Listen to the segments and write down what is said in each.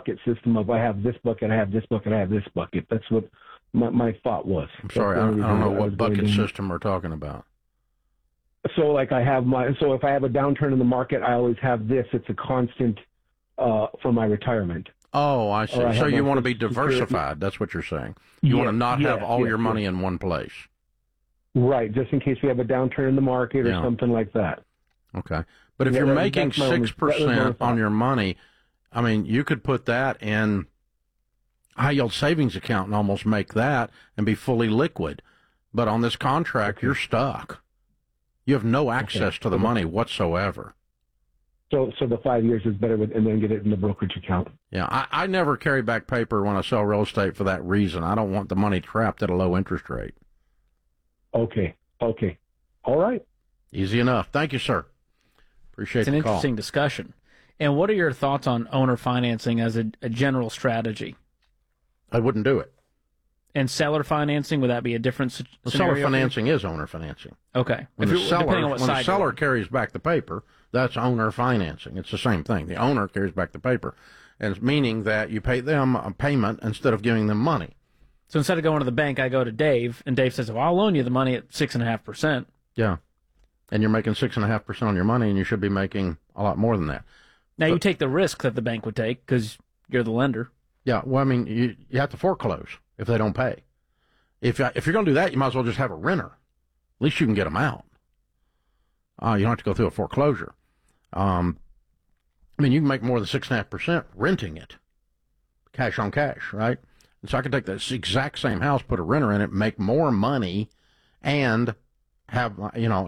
bucket system of I have this bucket, I have this bucket, I have this bucket. That's what my thought was. I'm sorry, I don't know what bucket system we're talking about. So like so if I have a downturn in the market, I always have this. It's a constant for my retirement. Oh, I see. So you want to be diversified. That's what you're saying. You want to not have all your money in one place. Right, just in case we have a downturn in the market or something like that. Okay. But if you're making 6% on your money, I mean, you could put that in high yield savings account and almost make that and be fully liquid. But on this contract, you're stuck. You have no access to the money whatsoever. So the 5 years is better, and then get it in the brokerage account. Yeah, I never carry back paper when I sell real estate for that reason. I don't want the money trapped at a low interest rate. Okay. All right. Easy enough. Thank you, sir. Appreciate the call. It's an interesting discussion. And what are your thoughts on owner financing as a general strategy? I wouldn't do it. And seller financing, would that be a different scenario? Seller financing is owner financing. Okay. When the seller carries back the paper, that's owner financing. It's the same thing. The owner carries back the paper, and it's meaning that you pay them a payment instead of giving them money. So instead of going to the bank, I go to Dave, and Dave says, well, I'll loan you the money at 6.5%. Yeah. And you're making 6.5% on your money, and you should be making a lot more than that. Now, you take the risk that the bank would take because you're the lender. Yeah, well, I mean, you have to foreclose if they don't pay. If you're going to do that, you might as well just have a renter. At least you can get them out. You don't have to go through a foreclosure. I mean, you can make more than 6.5% renting it, cash on cash, right? And so I could take this exact same house, put a renter in it, make more money, and have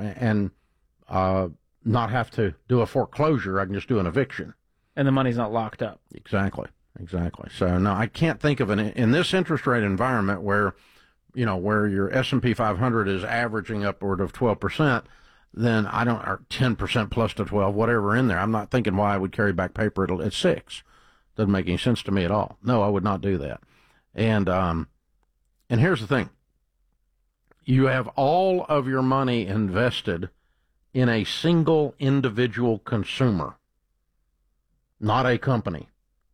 not have to do a foreclosure. I can just do an eviction, and the money's not locked up. Exactly. So no, I can't think of in this interest rate environment where your S&P 500 is averaging upward of 12%. Then I don't, or 10% plus to 12, whatever in there. I'm not thinking why I would carry back paper at 6. Doesn't make any sense to me at all. No, I would not do that. And here's the thing. You have all of your money invested in a single individual consumer, not a company.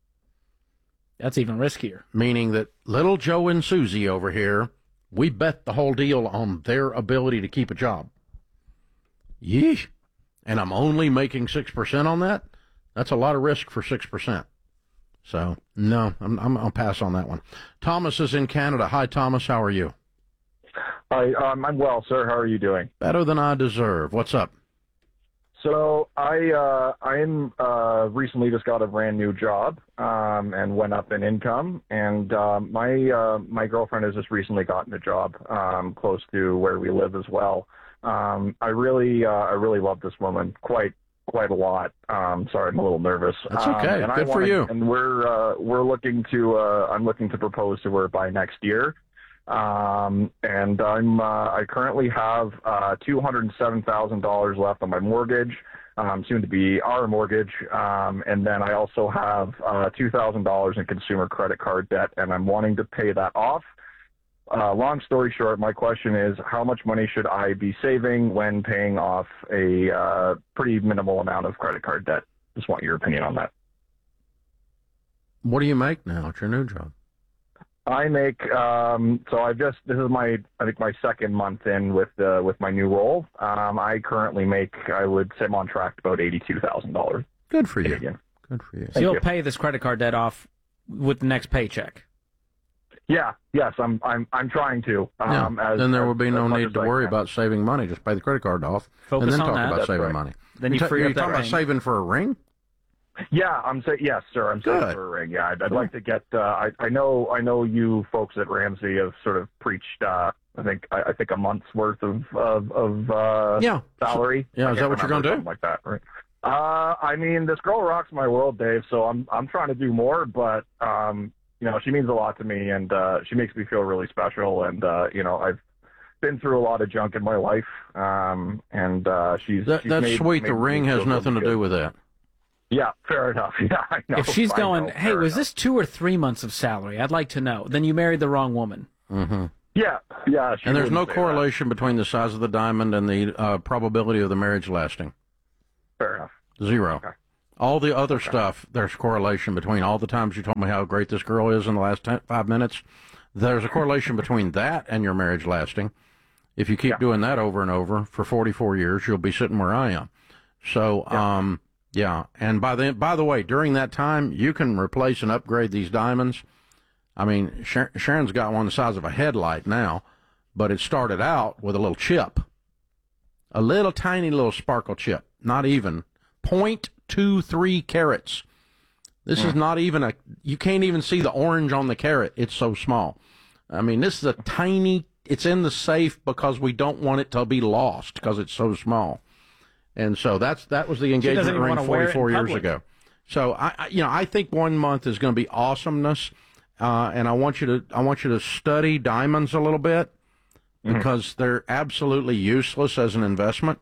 That's even riskier. Meaning that little Joe and Susie over here, we bet the whole deal on their ability to keep a job. Yeesh. And I'm only making 6% on that? That's a lot of risk for 6%. So, no, I'll pass on that one. Thomas is in Canada. Hi, Thomas. How are you? Hi, I'm well, sir. How are you doing? Better than I deserve. What's up? So I recently just got a brand new job and went up in income, and my girlfriend has just recently gotten a job close to where we live as well. I really love this woman quite a lot. Sorry, I'm a little nervous. That's okay. Good for you. And we're looking to I'm looking to propose to her by next year. And I currently have $207,000 left on my mortgage, soon to be our mortgage. And then I also have $2,000 in consumer credit card debt, and I'm wanting to pay that off. Long story short, my question is, how much money should I be saving when paying off a pretty minimal amount of credit card debt? Just want your opinion on that. What do you make now at your new job? I make this is my second month in with my new role. I currently make, I would say I'm on track to about $82,000. Good for you. Good for you. So you'll pay this credit card debt off with the next paycheck. Yeah. Yes, I'm trying to. Then there will be no need to worry about saving money. Just pay the credit card off, Focus and then on talk that. about That's saving right. money. Then you free up that talking about ring. saving for a ring? Yeah, yes, sir. I'm saving for a ring. Yeah, I'd like to get. I know you folks at Ramsey have sort of preached. I think a month's worth of salary. Yeah, is that what you're going to do? Something like that, right? I mean, this girl rocks my world, Dave. So I'm trying to do more, but she means a lot to me, and she makes me feel really special. And I've been through a lot of junk in my life, and she's that's sweet. The ring has nothing to do with that. Yeah, fair enough. Yeah, I know. If she's going, hey, was this 2 or 3 months of salary? I'd like to know. Then you married the wrong woman. Mm-hmm. Yeah. And there's no correlation between the size of the diamond and the probability of the marriage lasting. Fair enough. 0. Okay. All the other stuff, there's correlation between all the times you told me how great this girl is in the last 5 minutes. There's a correlation between that and your marriage lasting. If you keep doing that over and over for 44 years, you'll be sitting where I am. So, yeah. And by the way, during that time, you can replace and upgrade these diamonds. I mean, Sharon's got one the size of a headlight now, but it started out with a little chip, a little tiny little sparkle chip, not even 0.23 carats. This is not even you can't even see the orange on the carat. It's so small. I mean, this is a tiny, it's in the safe because we don't want it to be lost because it's so small. And so that was the engagement ring 44 years ago. So I think 1 month is going to be awesomeness. And I want you to study diamonds a little bit because they're absolutely useless as an investment.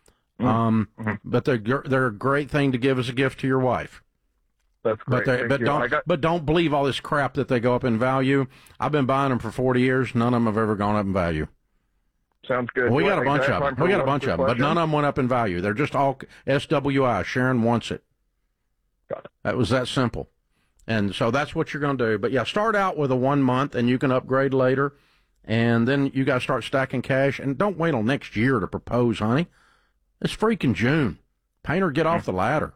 But they're a great thing to give as a gift to your wife. That's great. But don't believe all this crap that they go up in value. I've been buying them for 40 years. None of them have ever gone up in value. Sounds good. Well, we got a bunch of them. But none of them went up in value. They're just all SWI. Sharon wants it. Got it. That was that simple. And so that's what you're going to do. But yeah, start out with a 1 month, and you can upgrade later. And then you got to start stacking cash. And don't wait till next year to propose, honey. It's freaking June. Painter, get off the ladder.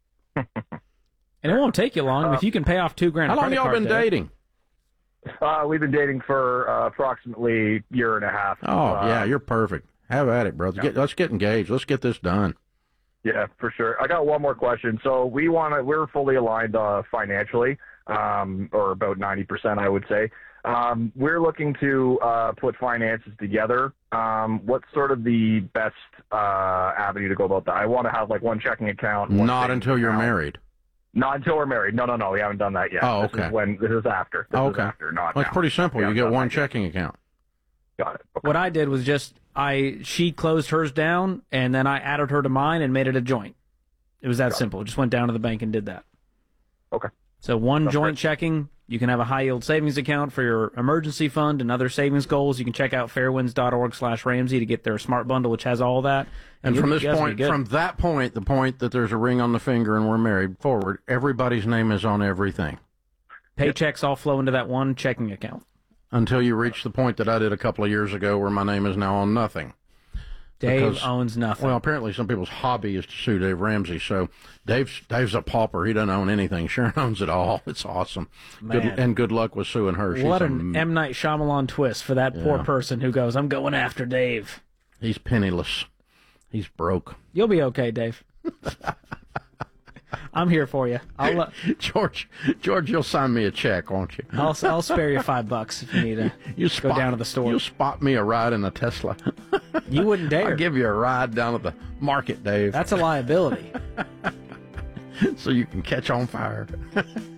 And it won't take you long if you can pay off $2,000. How long y'all been dating? We've been dating for approximately a year and a half. Oh, yeah, you're perfect. Have at it, brother. Let's get engaged. Let's get this done. Yeah, for sure. I got one more question. So we're fully aligned financially, or about 90%, I would say. We're looking to put finances together. What's sort of the best avenue to go about that? I want to have like one checking account. Not until you're married. Not until we're married. No, we haven't done that yet. Oh, okay. This is after. This is after, not well, it's now. pretty simple. You get one checking account. Got it. Okay. What I did was she closed hers down, and then I added her to mine and made it a joint. It was that simple. Just went down to the bank and did that. Okay. So one joint checking. You can have a high-yield savings account for your emergency fund and other savings goals. You can check out fairwinds.org/Ramsey to get their smart bundle, which has all that. And from that point, the point that there's a ring on the finger and we're married forward, everybody's name is on everything. Paychecks all flow into that one checking account. Until you reach the point that I did a couple of years ago where my name is now on nothing. Dave owns nothing. Well, apparently some people's hobby is to sue Dave Ramsey. So Dave's a pauper. He doesn't own anything. Sharon owns it all. It's awesome. Good luck with suing her. What an M. Night Shyamalan twist for that poor person who goes, I'm going after Dave. He's penniless. He's broke. You'll be okay, Dave. I'm here for you. George, you'll sign me a check, won't you? I'll spare you $5 if you need to go down to the store. You'll spot me a ride in a Tesla. You wouldn't dare. I'll give you a ride down at the market, Dave. That's a liability. So you can catch on fire.